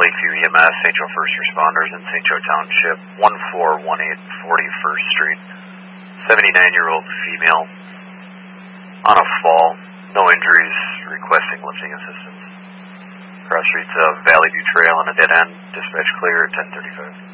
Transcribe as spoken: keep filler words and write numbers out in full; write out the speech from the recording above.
Lakeview E M S, Saint Joe First Responders in Saint Joe Township, one four one eight forty-first Street. seventy-nine-year-old female on a fall, no injuries, requesting lifting assistance. Cross streets of Valley View Trail on a dead end, dispatch clear at ten thirty-five.